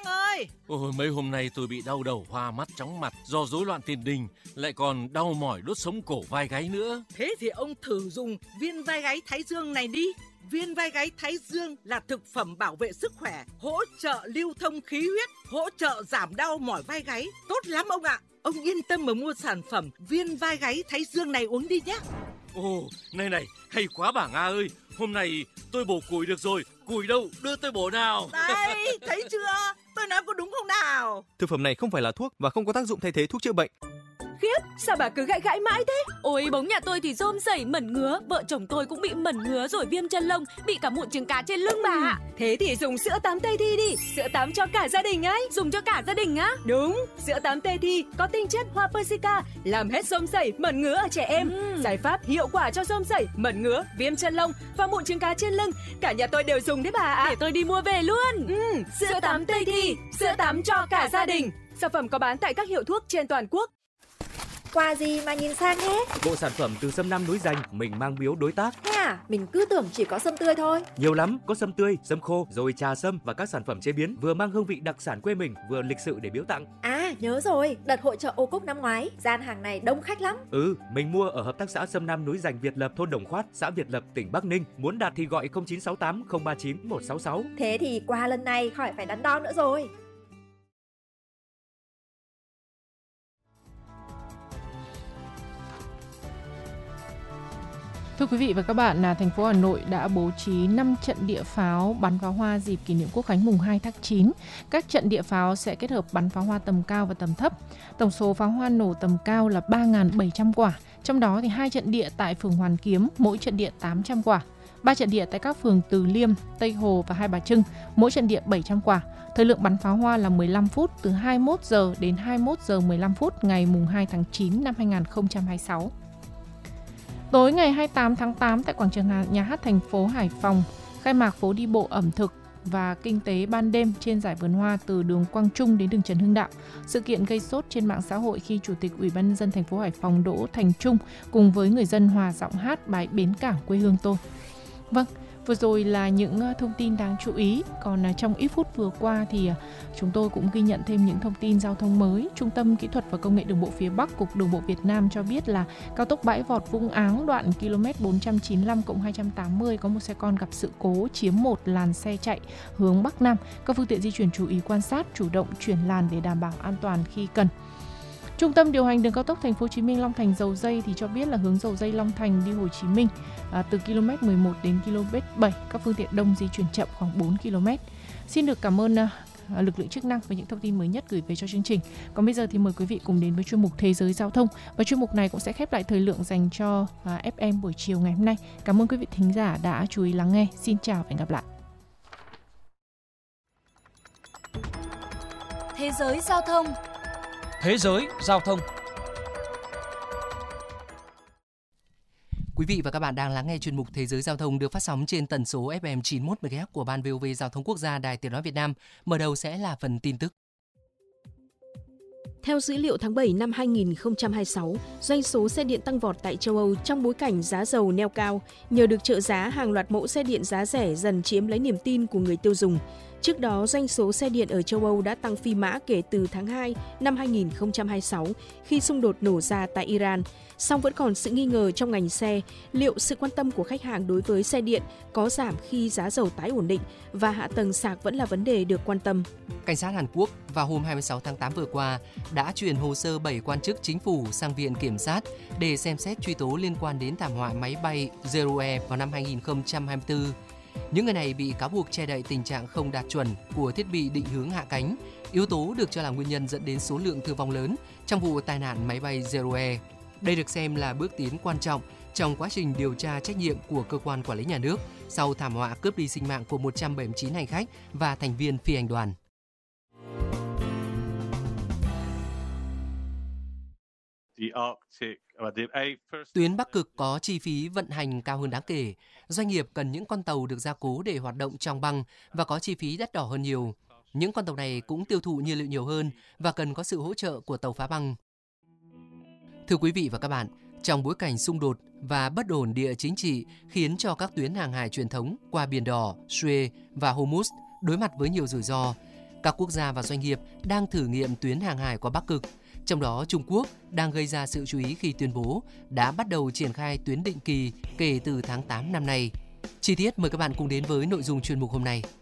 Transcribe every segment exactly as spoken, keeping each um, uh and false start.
Giang ơi. Ôi, mấy hôm nay tôi bị đau đầu, hoa mắt, chóng mặt do rối loạn tiền đình, lại còn đau mỏi đốt sống cổ vai gáy nữa. Thế thì ông thử dùng viên vai gáy Thái Dương này đi. Viên vai gáy Thái Dương là thực phẩm bảo vệ sức khỏe, hỗ trợ lưu thông khí huyết, hỗ trợ giảm đau mỏi vai gáy. Tốt lắm ông ạ. Ông yên tâm mà mua sản phẩm viên vai gáy Thái Dương này uống đi nhé. Ồ, này này, hay quá bà Nga ơi. Hôm nay tôi bổ củi được rồi. Củi đâu, đưa tôi bổ nào. Đây, thấy chưa? Tôi nói có đúng không nào? Thực phẩm này không phải là thuốc và không có tác dụng thay thế thuốc chữa bệnh. Khiếp, sao bà cứ gãi gãi mãi thế? Ôi, bóng nhà tôi thì rôm rẩy mẩn ngứa, vợ chồng tôi cũng bị mẩn ngứa rồi viêm chân lông, bị cả mụn trứng cá trên lưng bà ạ. Thế thì dùng sữa tắm Tây Thi đi, sữa tắm cho cả gia đình ấy. Dùng cho cả gia đình á? Đúng, sữa tắm Tây Thi có tinh chất hoa persica, làm hết rôm rẩy, mẩn ngứa ở trẻ em. Ừ. Giải pháp hiệu quả cho rôm rẩy, mẩn ngứa, viêm chân lông và mụn trứng cá trên lưng. Cả nhà tôi đều dùng đấy bà ạ. Để tôi đi mua về luôn. Ừ, sữa, sữa tắm Tây Thi, sữa tắm cho cả gia đình. Sản phẩm có bán tại các hiệu thuốc trên toàn quốc. Quà gì mà nhìn sang thế? Bộ sản phẩm từ sâm Nam núi Dành mình mang biếu đối tác. Thế à? Mình cứ tưởng chỉ có sâm tươi thôi. Nhiều lắm, có sâm tươi, sâm khô, rồi trà sâm và các sản phẩm chế biến vừa mang hương vị đặc sản quê mình, vừa lịch sự để biếu tặng. À, nhớ rồi, đợt hội chợ Ô Cúc năm ngoái, gian hàng này đông khách lắm. Ừ, mình mua ở hợp tác xã sâm Nam núi Dành Việt Lập, thôn Đồng Khoát, xã Việt Lập, tỉnh Bắc Ninh. Muốn đặt thì gọi không chín sáu tám không ba chín một sáu sáu. Thế thì qua lần này khỏi phải đắn đo nữa rồi. Thưa quý vị và các bạn, là thành phố Hà Nội đã bố trí năm trận địa pháo bắn pháo hoa dịp kỷ niệm Quốc khánh mùng hai tháng chín. Các trận địa pháo sẽ kết hợp bắn pháo hoa tầm cao và tầm thấp. Tổng số pháo hoa nổ tầm cao là ba nghìn bảy trăm quả, trong đó thì hai trận địa tại phường Hoàn Kiếm, mỗi trận địa tám trăm quả. ba trận địa tại các phường Từ Liêm, Tây Hồ và Hai Bà Trưng, mỗi trận địa bảy trăm quả. Thời lượng bắn pháo hoa là mười lăm phút, từ hai mươi mốt giờ đến hai mươi mốt giờ mười lăm phút ngày mùng hai tháng chín năm hai nghìn không trăm hai mươi sáu. Tối ngày hai mươi tám tháng tám tại quảng trường Nhà hát thành phố Hải Phòng, khai mạc phố đi bộ ẩm thực và kinh tế ban đêm trên dải vườn hoa từ đường Quang Trung đến đường Trần Hưng Đạo. Sự kiện gây sốt trên mạng xã hội khi Chủ tịch Ủy ban nhân dân thành phố Hải Phòng Đỗ Thành Trung cùng với người dân hòa giọng hát bài Bến Cảng quê hương tôi. Vâng, vừa rồi là những thông tin đáng chú ý. Còn trong ít phút vừa qua thì chúng tôi cũng ghi nhận thêm những thông tin giao thông mới. Trung tâm Kỹ thuật và Công nghệ Đường bộ phía Bắc, Cục Đường bộ Việt Nam cho biết là cao tốc Bãi Vọt Vũng Áng đoạn km bốn trăm chín mươi lăm cộng hai trăm tám mươi có một xe con gặp sự cố chiếm một làn xe chạy hướng Bắc Nam. Các phương tiện di chuyển chú ý quan sát, chủ động chuyển làn để đảm bảo an toàn khi cần. Trung tâm điều hành đường cao tốc Thành phố Hồ Chí Minh Long Thành Dầu Dây thì cho biết là hướng Dầu Dây Long Thành đi Hồ Chí Minh à, từ km mười một đến km bảy, các phương tiện đông di chuyển chậm khoảng bốn ki lô mét. Xin được cảm ơn à, lực lượng chức năng với những thông tin mới nhất gửi về cho chương trình. Còn bây giờ thì mời quý vị cùng đến với chuyên mục Thế giới giao thông, và chuyên mục này cũng sẽ khép lại thời lượng dành cho à, ép em buổi chiều ngày hôm nay. Cảm ơn quý vị thính giả đã chú ý lắng nghe. Xin chào và hẹn gặp lại. Thế giới giao thông. Thế giới giao thông. Quý vị và các bạn đang lắng nghe chuyên mục Thế giới giao thông được phát sóng trên tần số ép em chín mươi mốt mê ga héc của Ban vê o vê Giao thông Quốc gia Đài Tiếng nói Việt Nam. Mở đầu sẽ là phần tin tức. Theo dữ liệu tháng bảy năm hai nghìn không trăm hai mươi sáu, doanh số xe điện tăng vọt tại châu Âu trong bối cảnh giá dầu neo cao. Nhờ được trợ giá, hàng loạt mẫu xe điện giá rẻ dần chiếm lấy niềm tin của người tiêu dùng. Trước đó, doanh số xe điện ở châu Âu đã tăng phi mã kể từ tháng hai năm hai nghìn không trăm hai mươi sáu khi xung đột nổ ra tại Iran. Song vẫn còn sự nghi ngờ trong ngành xe liệu sự quan tâm của khách hàng đối với xe điện có giảm khi giá dầu tái ổn định và hạ tầng sạc vẫn là vấn đề được quan tâm. Cảnh sát Hàn Quốc vào hôm hai mươi sáu tháng tám vừa qua đã chuyển hồ sơ bảy quan chức chính phủ sang Viện Kiểm sát để xem xét truy tố liên quan đến thảm họa máy bay Zero Air vào năm hai nghìn không trăm hai mươi tư. Những người này bị cáo buộc che đậy tình trạng không đạt chuẩn của thiết bị định hướng hạ cánh, yếu tố được cho là nguyên nhân dẫn đến số lượng thương vong lớn trong vụ tai nạn máy bay Zero Air. Đây được xem là bước tiến quan trọng trong quá trình điều tra trách nhiệm của cơ quan quản lý nhà nước sau thảm họa cướp đi sinh mạng của một trăm bảy mươi chín hành khách và thành viên phi hành đoàn. Tuyến Bắc Cực có chi phí vận hành cao hơn đáng kể. Doanh nghiệp cần những con tàu được gia cố để hoạt động trong băng và có chi phí đắt đỏ hơn nhiều. Những con tàu này cũng tiêu thụ nhiên liệu nhiều hơn và cần có sự hỗ trợ của tàu phá băng. Thưa quý vị và các bạn, trong bối cảnh xung đột và bất ổn địa chính trị khiến cho các tuyến hàng hải truyền thống qua Biển Đỏ, Suez và Hormuz đối mặt với nhiều rủi ro, Các quốc gia và doanh nghiệp đang thử nghiệm tuyến hàng hải qua Bắc Cực. Trong đó, Trung Quốc đang gây ra sự chú ý khi tuyên bố đã bắt đầu triển khai tuyến định kỳ kể từ tháng tám năm nay. Chi tiết mời các bạn cùng đến với nội dung chuyên mục hôm nay.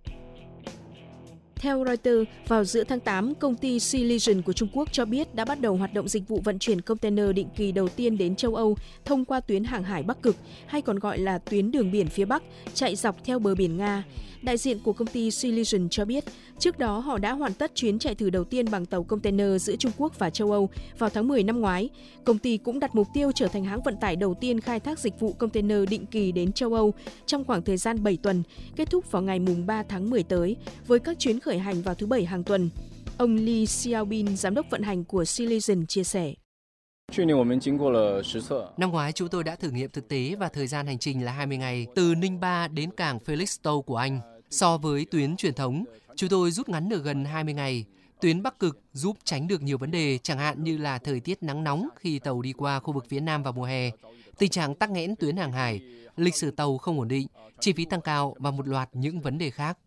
Theo Reuters, vào giữa tháng tám, công ty Sea Legion của Trung Quốc cho biết đã bắt đầu hoạt động dịch vụ vận chuyển container định kỳ đầu tiên đến châu Âu thông qua tuyến hàng hải Bắc Cực, hay còn gọi là tuyến đường biển phía Bắc, chạy dọc theo bờ biển Nga. Đại diện của công ty Sea Legion cho biết, trước đó họ đã hoàn tất chuyến chạy thử đầu tiên bằng tàu container giữa Trung Quốc và châu Âu vào tháng mười năm ngoái. Công ty cũng đặt mục tiêu trở thành hãng vận tải đầu tiên khai thác dịch vụ container định kỳ đến châu Âu trong khoảng thời gian bảy tuần, kết thúc vào ngày ba tháng mười tới, với các chuyến khởi hành vào thứ Bảy hàng tuần. Ông Li Xiaobin, giám đốc vận hành của Sea Legion, chia sẻ. Năm ngoái chúng tôi đã thử nghiệm thực tế và thời gian hành trình là hai mươi ngày từ Ninh Ba đến cảng Felixstowe của Anh. So với tuyến truyền thống, chúng tôi rút ngắn được gần hai mươi ngày. Tuyến Bắc Cực giúp tránh được nhiều vấn đề, chẳng hạn như là thời tiết nắng nóng khi tàu đi qua khu vực phía Nam vào mùa hè, tình trạng tắc nghẽn tuyến hàng hải, lịch sử tàu không ổn định, chi phí tăng cao và một loạt những vấn đề khác.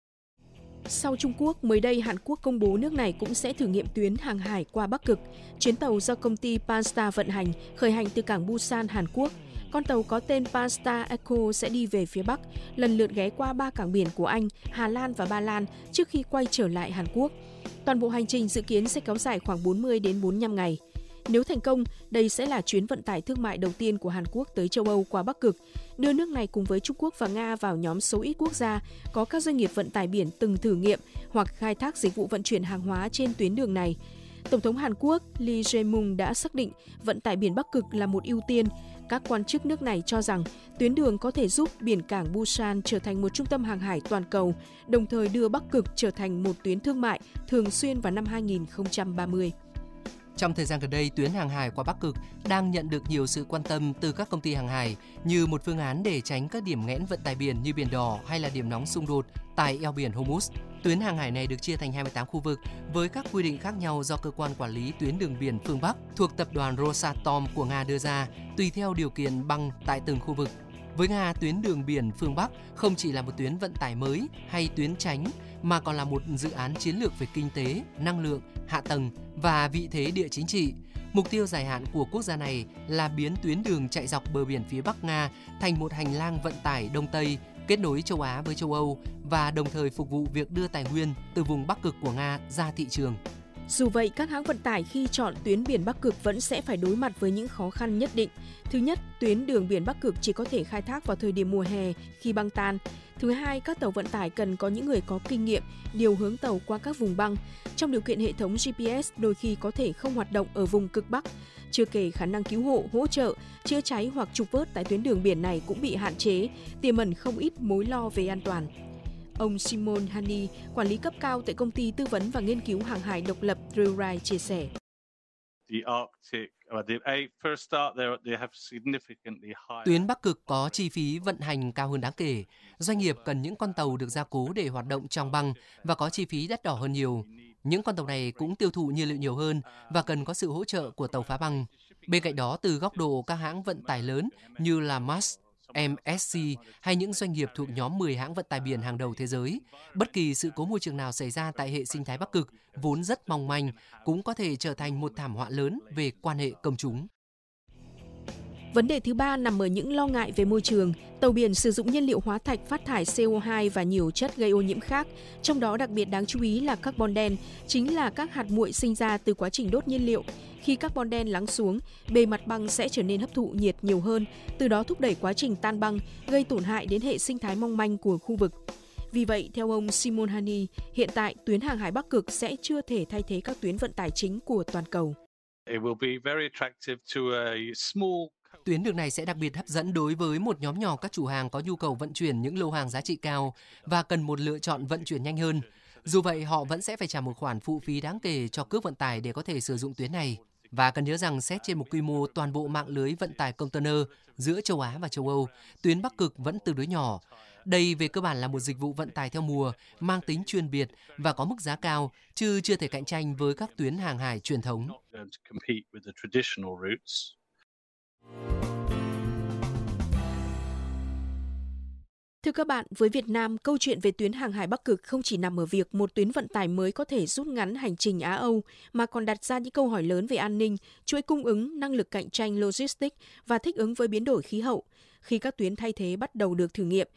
Sau Trung Quốc, mới đây Hàn Quốc công bố nước này cũng sẽ thử nghiệm tuyến hàng hải qua Bắc Cực. Chuyến tàu do công ty Panstar vận hành, khởi hành từ cảng Busan, Hàn Quốc. Con tàu có tên Panstar Echo sẽ đi về phía Bắc, lần lượt ghé qua ba cảng biển của Anh, Hà Lan và Ba Lan trước khi quay trở lại Hàn Quốc. Toàn bộ hành trình dự kiến sẽ kéo dài khoảng bốn mươi đến bốn mươi lăm ngày. Nếu thành công, đây sẽ là chuyến vận tải thương mại đầu tiên của Hàn Quốc tới châu Âu qua Bắc Cực, đưa nước này cùng với Trung Quốc và Nga vào nhóm số ít quốc gia có các doanh nghiệp vận tải biển từng thử nghiệm hoặc khai thác dịch vụ vận chuyển hàng hóa trên tuyến đường này. Tổng thống Hàn Quốc Lee Jae-myung đã xác định vận tải biển Bắc Cực là một ưu tiên. Các quan chức nước này cho rằng tuyến đường có thể giúp biển cảng Busan trở thành một trung tâm hàng hải toàn cầu, đồng thời đưa Bắc Cực trở thành một tuyến thương mại thường xuyên vào năm hai không ba mươi. Trong thời gian gần đây, tuyến hàng hải qua Bắc Cực đang nhận được nhiều sự quan tâm từ các công ty hàng hải như một phương án để tránh các điểm nghẽn vận tải biển như Biển Đỏ hay là điểm nóng xung đột tại eo biển Hormuz. Tuyến hàng hải này được chia thành hai mươi tám khu vực với các quy định khác nhau do cơ quan quản lý tuyến đường biển phương Bắc thuộc tập đoàn Rosatom của Nga đưa ra, tùy theo điều kiện băng tại từng khu vực. Với Nga, tuyến đường biển phương Bắc không chỉ là một tuyến vận tải mới hay tuyến tránh, mà còn là một dự án chiến lược về kinh tế, năng lượng, hạ tầng và vị thế địa chính trị. Mục tiêu dài hạn của quốc gia này là biến tuyến đường chạy dọc bờ biển phía Bắc Nga thành một hành lang vận tải Đông Tây, kết nối châu Á với châu Âu và đồng thời phục vụ việc đưa tài nguyên từ vùng Bắc Cực của Nga ra thị trường. Dù vậy, các hãng vận tải khi chọn tuyến biển Bắc Cực vẫn sẽ phải đối mặt với những khó khăn nhất định. Thứ nhất, tuyến đường biển Bắc Cực chỉ có thể khai thác vào thời điểm mùa hè khi băng tan. Thứ hai, các tàu vận tải cần có những người có kinh nghiệm điều hướng tàu qua các vùng băng. Trong điều kiện hệ thống giê pê ét đôi khi có thể không hoạt động ở vùng cực Bắc. Chưa kể khả năng cứu hộ, hỗ trợ, chữa cháy hoặc trục vớt tại tuyến đường biển này cũng bị hạn chế, tiềm ẩn không ít mối lo về an toàn. Ông Simon Hani, quản lý cấp cao tại công ty tư vấn và nghiên cứu hàng hải độc lập Drillride chia sẻ. Tuyến Bắc Cực có chi phí vận hành cao hơn đáng kể. Doanh nghiệp cần những con tàu được gia cố để hoạt động trong băng và có chi phí đắt đỏ hơn nhiều. Những con tàu này cũng tiêu thụ nhiên liệu nhiều hơn và cần có sự hỗ trợ của tàu phá băng. Bên cạnh đó, từ góc độ các hãng vận tải lớn như là Maersk, em ét xê hay những doanh nghiệp thuộc nhóm mười hãng vận tải biển hàng đầu thế giới, bất kỳ sự cố môi trường nào xảy ra tại hệ sinh thái Bắc Cực vốn rất mong manh cũng có thể trở thành một thảm họa lớn về quan hệ công chúng. Vấn đề thứ ba nằm ở những lo ngại về môi trường. Tàu biển sử dụng nhiên liệu hóa thạch phát thải xê o hai và nhiều chất gây ô nhiễm khác, trong đó đặc biệt đáng chú ý là carbon đen, chính là các hạt muội sinh ra từ quá trình đốt nhiên liệu. Khi carbon đen lắng xuống, bề mặt băng sẽ trở nên hấp thụ nhiệt nhiều hơn, từ đó thúc đẩy quá trình tan băng, gây tổn hại đến hệ sinh thái mong manh của khu vực. Vì vậy, theo ông Simon Hani, hiện tại tuyến hàng hải Bắc Cực sẽ chưa thể thay thế các tuyến vận tải chính của toàn cầu. Tuyến đường này sẽ đặc biệt hấp dẫn đối với một nhóm nhỏ các chủ hàng có nhu cầu vận chuyển những lô hàng giá trị cao và cần một lựa chọn vận chuyển nhanh hơn. Dù vậy, họ vẫn sẽ phải trả một khoản phụ phí đáng kể cho cước vận tải để có thể sử dụng tuyến này. Và cần nhớ rằng xét trên một quy mô toàn bộ mạng lưới vận tải container giữa châu Á và châu Âu, tuyến Bắc Cực vẫn tương đối nhỏ. Đây về cơ bản là một dịch vụ vận tải theo mùa, mang tính chuyên biệt và có mức giá cao, chứ chưa thể cạnh tranh với các tuyến hàng hải truyền thống. Thưa các bạn, với Việt Nam, câu chuyện về tuyến hàng hải Bắc Cực không chỉ nằm ở việc một tuyến vận tải mới có thể rút ngắn hành trình Á-Âu, mà còn đặt ra những câu hỏi lớn về an ninh, chuỗi cung ứng, năng lực cạnh tranh logistics và thích ứng với biến đổi khí hậu. Khi các tuyến thay thế bắt đầu được thử nghiệm,